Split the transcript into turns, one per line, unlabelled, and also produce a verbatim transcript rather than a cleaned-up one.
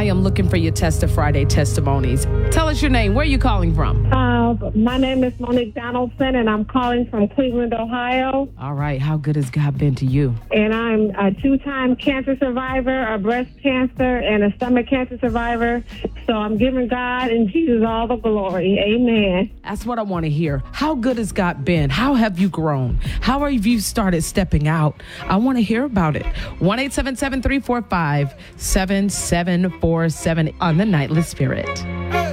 I am looking for your Test of Friday testimonies. Tell us your name. Where are you calling from?
Uh, my name is Monique Donaldson, and I'm calling from Cleveland, Ohio.
All right. How good has God been to you?
And I'm a two-time cancer survivor, a breast cancer, and a stomach cancer survivor. So I'm giving God and Jesus all the glory. Amen.
That's what I want to hear. How good has God been? How have you grown? How have you started stepping out? I want to hear about it. one eight seven seven, three four five, seven seven four seven on the Nightly Spirit.